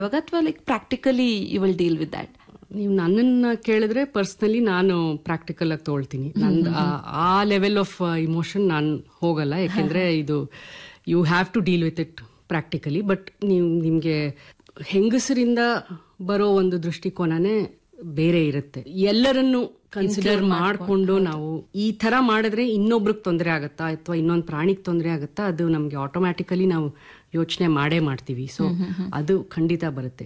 ಇವಾಗ ಅಥವಾ like practically you will deal with that? ನೀವು ನನ್ನನ್ನ ಕೇಳಿದ್ರೆ ಪರ್ಸನಲಿ ನಾನು ಪ್ರಾಕ್ಟಿಕಲ್ ಆಗಿ ತಗೊಳ್ತೀನಿ. ನಂದು ಆ ಲೆವೆಲ್ ಆಫ್ ಇಮೋಷನ್ ನಾನು ಹೋಗಲ್ಲ, ಯಾಕೆಂದ್ರೆ ಇದು you have to deal with it practically. But ನಿಮ್ಗೆ ಹೆಂಗಸರಿಂದ ಬರೋ ಒಂದು ದೃಷ್ಟಿಕೋನನೇ ಬೇರೆ ಇರುತ್ತೆ. ಎಲ್ಲರನ್ನು ಕನ್ಸಿಡರ್ ಮಾಡಿಕೊಂಡು ನಾವು ಈ ತರ ಮಾಡಿದ್ರೆ ಇನ್ನೊಬ್ರಿಗೆ ತೊಂದರೆ ಆಗತ್ತಾ ಅಥವಾ ಇನ್ನೊಂದು ಪ್ರಾಣಿಗೆ ತೊಂದರೆ ಆಗತ್ತಾ, ಅದು ನಮ್ಗೆ ಆಟೋಮ್ಯಾಟಿಕಲಿ ನಾವು ಯೋಚನೆ ಮಾಡೇ ಮಾಡ್ತೀವಿ. ಸೊ ಅದು ಖಂಡಿತ ಬರುತ್ತೆ.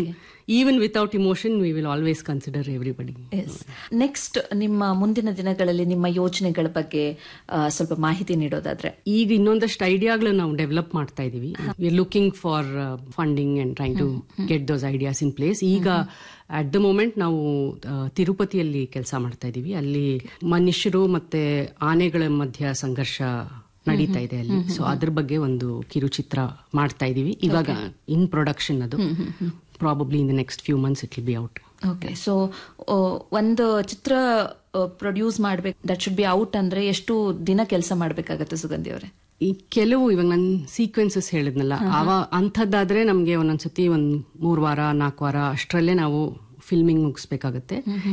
Even without emotion we will always consider everybody. Next ನಿಮ್ಮ ಮುಂದಿನ ದಿನಗಳಲ್ಲಿ ನಿಮ್ಮ ಯೋಜನೆಗಳ ಬಗ್ಗೆ ಸ್ವಲ್ಪ ಮಾಹಿತಿ ನೀಡೋದಾದ್ರೆ? ಈಗ ಇನ್ನೊಂದಷ್ಟು ಐಡಿಯಾಗಳು ನಾವು ಡೆವಲಪ್ ಮಾಡ್ತಾ ಇದೀವಿ. We are looking for funding and trying to get those ideas in place. ಈಗ ಅಟ್ ದ ಮೂಮೆಂಟ್ ನಾವು ತಿರುಪತಿಯಲ್ಲಿ ಕೆಲಸ ಮಾಡ್ತಾ ಇದೀವಿ. ಅಲ್ಲಿ ಮನುಷ್ಯರು ಮತ್ತೆ ಆನೆಗಳ ಮಧ್ಯ ಸಂಘರ್ಷ ನಡೀತಾ ಇದೆ ಅಲ್ಲಿ. ಸೊ ಅದ್ರ ಬಗ್ಗೆ ಒಂದು ಕಿರುಚಿತ್ರ ಮಾಡ್ತಾ ಇದೀವಿ ಇವಾಗ. ಇನ್ ಪ್ರೊಡಕ್ಷನ್ ಅದು. Probably in the next few months it will be out. Okay. So ಒಂದು ಚಿತ್ರ ಪ್ರೊಡ್ಯೂಸ್ ಮಾಡ್ಬೇಕು, ದಟ್ ಶುಡ್ ಬಿ ಔಟ್ ಅಂದ್ರೆ ಎಷ್ಟು ದಿನ ಕೆಲಸ ಮಾಡ್ಬೇಕಾಗತ್ತೆ ಸುಗಂಧಿ ಅವರೇ? ಈ ಕೆಲವು ಇವಾಗ ನನ್ ಸೀಕ್ವೆನ್ಸಸ್ ಹೇಳಿದ್ನಲ್ಲ, ಅಂಥದ್ದಾದ್ರೆ ನಮ್ಗೆ ಒಂದೊಂದ್ಸತಿ 3 ವಾರ 4 ವಾರ ಅಷ್ಟರಲ್ಲೇ ನಾವು ಫಿಲ್ಮಿಂಗ್ ಮುಗಿಸ್ಬೇಕಾಗತ್ತೆ.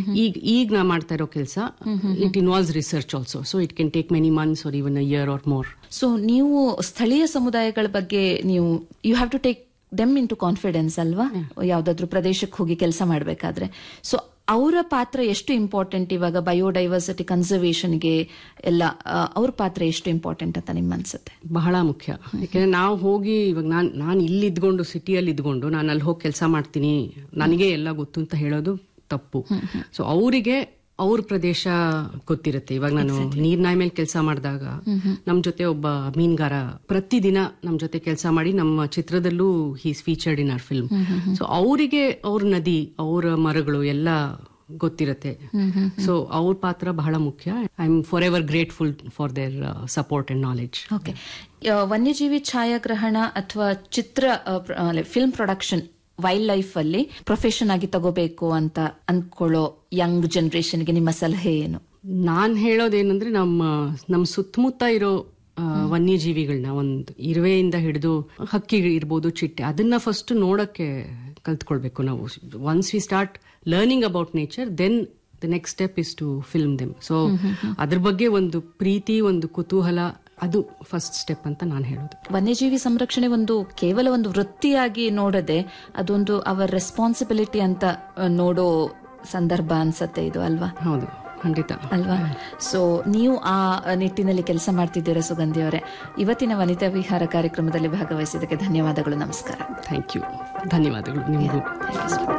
ಈಗ ನಾ ಮಾಡ್ತಾ ಇರೋ ಕೆಲಸ it involves research also. So it can take many months or even a year R more. So ನೀವು ಸ್ಥಳೀಯ ಸಮುದಾಯಗಳ ಬಗ್ಗೆ ನೀವು you have to take them in to confidence ಅಲ್ವಾ, ಯಾವ್ದಾದ್ರು ಪ್ರದೇಶಕ್ಕೆ ಹೋಗಿ ಕೆಲಸ ಮಾಡ್ಬೇಕಾದ್ರೆ. ಸೊ ಅವರ ಪಾತ್ರ ಎಷ್ಟು ಇಂಪಾರ್ಟೆಂಟ್ ಇವಾಗ ಬಯೋಡೈವರ್ಸಿಟಿ ಕನ್ಸರ್ವೇಷನ್ಗೆ ಎಲ್ಲ ಅವ್ರ ಪಾತ್ರ ಎಷ್ಟು ಇಂಪಾರ್ಟೆಂಟ್ ಅಂತ ನಿಮ್ ಅನ್ಸುತ್ತೆ? ಬಹಳ ಮುಖ್ಯ. ಯಾಕಂದ್ರೆ ನಾವು ಹೋಗಿ ಇವಾಗ ನಾನು ಇಲ್ಲಿ ಇದ್ಕೊಂಡು ಸಿಟಿಯಲ್ಲಿ ಇದ್ಕೊಂಡು ನಾನು ಅಲ್ಲಿ ಹೋಗಿ ಕೆಲಸ ಮಾಡ್ತೀನಿ, ನನಗೆ ಎಲ್ಲ ಗೊತ್ತು ಅಂತ ಹೇಳೋದು ತಪ್ಪು. ಸೊ ಅವರಿಗೆ ಅವ್ರ ಪ್ರದೇಶ ಗೊತ್ತಿರುತ್ತೆ. ಇವಾಗ ನಾನು ನೀರ್ನಾಯಿ ಮೇಲೆ ಕೆಲಸ ಮಾಡಿದಾಗ ನಮ್ ಜೊತೆ ಒಬ್ಬ ಮೀನುಗಾರ ಪ್ರತಿದಿನ ನಮ್ ಜೊತೆ ಕೆಲಸ ಮಾಡಿ ನಮ್ಮ ಚಿತ್ರದಲ್ಲೂ he's featured in our film. So ಅವರಿಗೆ ಅವ್ರ ನದಿ, ಅವರ ಮರಗಳು ಎಲ್ಲ ಗೊತ್ತಿರುತ್ತೆ. ಸೊ ಅವ್ರ ಪಾತ್ರ ಬಹಳ ಮುಖ್ಯ. I am for ever grateful for there support and knowledge. Okay. ವನ್ಯಜೀವಿ ಛಾಯಾಗ್ರಹಣ ಅಥವಾ ಚಿತ್ರ ಫಿಲ್ಮ್ ಪ್ರೊಡಕ್ಷನ್ ವೈಲ್ಡ್ ಲೈಫ್ ಅಲ್ಲಿ ಪ್ರೊಫೆಷನ್ ಆಗಿ ತಗೋಬೇಕು ಅಂತ ಅನ್ಕೊಳ್ಳೋ ಯಂಗ್ ಜನರೇಷನ್ಗೆ ನಿಮ್ಮ ಸಲಹೆ ಏನು? ನಾನ್ ಹೇಳೋದೇನಂದ್ರೆ ನಮ್ಮ ಸುತ್ತಮುತ್ತ ಇರೋ ವನ್ಯಜೀವಿಗಳನ್ನ, ಒಂದು ಇರುವೆಯಿಂದ ಹಿಡಿದು ಹಕ್ಕಿ ಇರ್ಬೋದು, ಚಿಟ್ಟೆ, ಅದನ್ನ ಫಸ್ಟ್ ನೋಡಕ್ಕೆ ಕಲ್ತ್ಕೊಳ್ಬೇಕು ನಾವು. Once we start learning about nature, then the next step is to film them. So ಅದ್ರ ಬಗ್ಗೆ ಒಂದು ಪ್ರೀತಿ, ಒಂದು ಕುತೂಹಲ, ಅದು ಫಸ್ಟ್ ಸ್ಟೆಪ್ ಅಂತ ನಾನು ಹೇಳೋದು. ವನ್ಯಜೀವಿ ಸಂರಕ್ಷಣೆ ಕೇವಲ ಒಂದು ವೃತ್ತಿಯಾಗಿ ನೋಡದೆ ಅದೊಂದು ಅವರ್ ರೆಸ್ಪಾನ್ಸಿಬಿಲಿಟಿ ಅಂತ ನೋಡೋ ಸಂದರ್ಭ ಅನ್ಸತ್ತೆ ಇದು ಅಲ್ವಾ? ಹೌದು, ಖಂಡಿತ ಅಲ್ವಾ? ಸೊ ನೀವು ಆ ನಿಟ್ಟಿನಲ್ಲಿ ಕೆಲಸ ಮಾಡ್ತಿದ್ದೀರಾ ಸುಗಂಧಿ ಅವರೇ. ಇವತ್ತಿನ ವನಿತಾ ವಿಹಾರ ಕಾರ್ಯಕ್ರಮದಲ್ಲಿ ಭಾಗವಹಿಸಿದ್ದಕ್ಕೆ ಧನ್ಯವಾದಗಳು. ನಮಸ್ಕಾರ. Thank you. ಧನ್ಯವಾದಗಳು ನಿಮಗೂ.